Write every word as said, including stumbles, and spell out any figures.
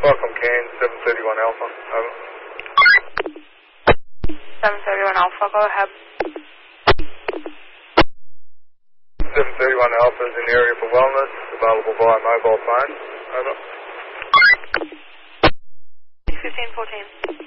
Welcome, Cairns, seven thirty-one Alpha. Over. seven thirty-one Alpha, go ahead. seven thirty-one Alpha is in the area for wellness, available via mobile phone. Over. fifteen fourteen.